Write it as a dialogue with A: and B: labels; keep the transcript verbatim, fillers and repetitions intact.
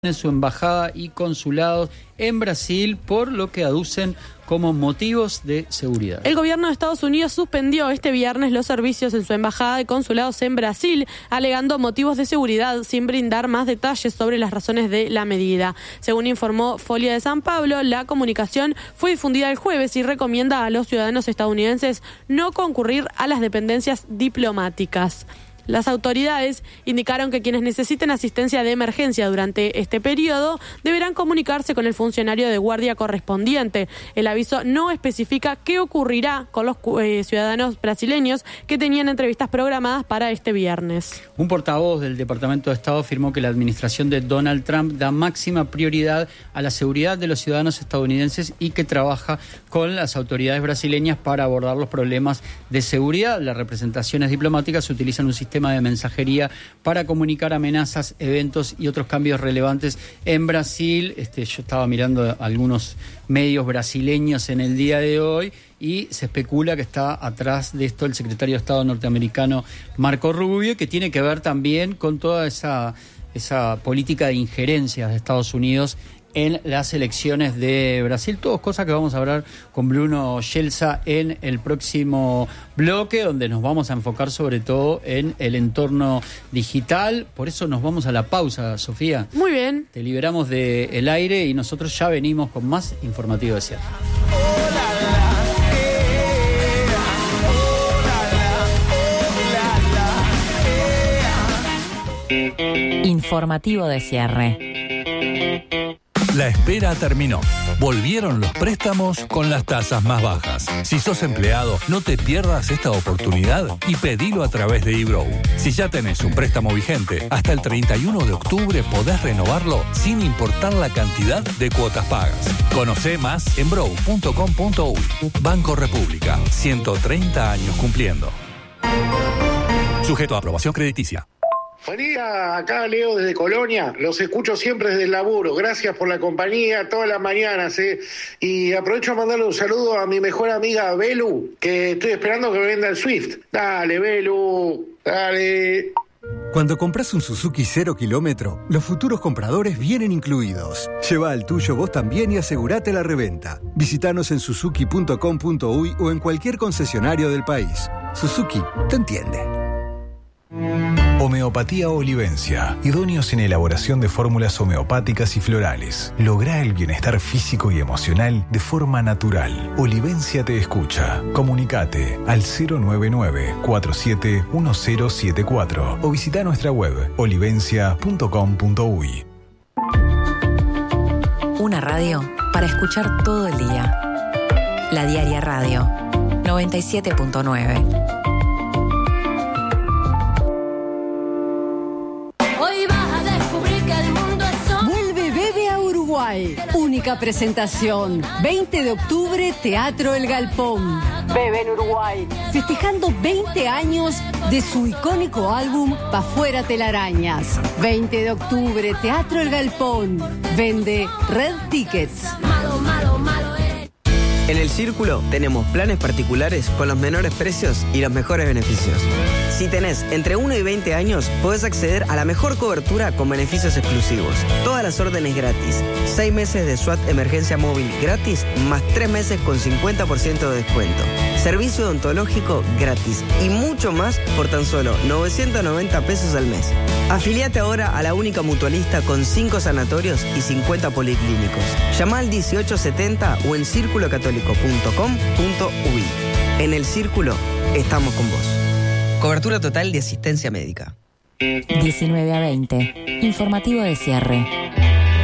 A: en su embajada y consulados en Brasil por lo que aducen como motivos de seguridad.
B: El gobierno de Estados Unidos suspendió este viernes los servicios en su embajada y consulados en Brasil, alegando motivos de seguridad sin brindar más detalles sobre las razones de la medida. Según informó Folha de San Pablo, la comunicación fue difundida el jueves y recomienda a los ciudadanos estadounidenses no concurrir a las dependencias diplomáticas. Las autoridades indicaron que quienes necesiten asistencia de emergencia durante este periodo deberán comunicarse con el funcionario de guardia correspondiente. El aviso no especifica qué ocurrirá con los eh, ciudadanos brasileños que tenían entrevistas programadas para este viernes.
A: Un portavoz del Departamento de Estado afirmó que la administración de Donald Trump da máxima prioridad a la seguridad de los ciudadanos estadounidenses y que trabaja con las autoridades brasileñas para abordar los problemas de seguridad. Las representaciones diplomáticas utilizan un sistema de mensajería para comunicar amenazas, eventos y otros cambios relevantes en Brasil. Este, yo estaba mirando algunos medios brasileños en el día de hoy y se especula que está atrás de esto el secretario de Estado norteamericano Marco Rubio, que tiene que ver también con toda esa, esa política de injerencias de Estados Unidos en las elecciones de Brasil. Todas cosas que vamos a hablar con Bruno Schelza en el próximo bloque, donde nos vamos a enfocar sobre todo en el entorno digital. Por eso nos vamos a la pausa, Sofía.
B: Muy bien.
A: Te liberamos del aire y nosotros ya venimos con más informativo de cierre.
C: Informativo de cierre.
D: La espera terminó. Volvieron los préstamos con las tasas más bajas. Si sos empleado, no te pierdas esta oportunidad y pedilo a través de eBrow. Si ya tenés un préstamo vigente, hasta el treinta y uno de octubre podés renovarlo sin importar la cantidad de cuotas pagas. Conocé más en brow punto com punto uy. Banco República, ciento treinta años cumpliendo. Sujeto a aprobación crediticia.
E: Buen día, acá Leo desde Colonia, los escucho siempre desde el laburo, gracias por la compañía todas las mañanas, ¿eh? Y aprovecho a mandarle un saludo a mi mejor amiga Belu, que estoy esperando que me venda el Swift. Dale, Belu, dale.
F: Cuando compras un Suzuki cero kilómetro, los futuros compradores vienen incluidos. Lleva al tuyo vos también y asegurate la reventa. Visítanos en suzuki punto com punto uy o en cualquier concesionario del país. Suzuki te entiende.
G: Homeopatía Olivencia, idóneos en elaboración de fórmulas homeopáticas y florales. Lográ el bienestar físico y emocional de forma natural. Olivencia te escucha. Comunicate al cero nueve nueve, cuatro siete uno cero siete cuatro o visita nuestra web olivencia punto com punto uy.
C: Una radio para escuchar todo el día. La Diaria Radio, noventa y siete punto nueve.
H: Única presentación, veinte de octubre, Teatro El Galpón. Bebe en Uruguay, festejando veinte años de su icónico álbum Pa' Fuera Telarañas. veinte de octubre, Teatro El Galpón. Vende Red Tickets.
I: Malo, malo, malo eres. En El Círculo tenemos planes particulares con los menores precios y los mejores beneficios. Si tenés entre uno y veinte años, podés acceder a la mejor cobertura con beneficios exclusivos. Todas las órdenes gratis. seis meses de SWAT Emergencia Móvil gratis, más tres meses con cincuenta por ciento de descuento. Servicio odontológico gratis y mucho más por tan solo novecientos noventa pesos al mes. Afiliate ahora a la única mutualista con cinco sanatorios y cincuenta policlínicos. Llama al dieciocho setenta o en círculo católico punto com punto uy. En El Círculo estamos con vos. Cobertura total de asistencia médica.
C: diecinueve a veinte. Informativo de cierre.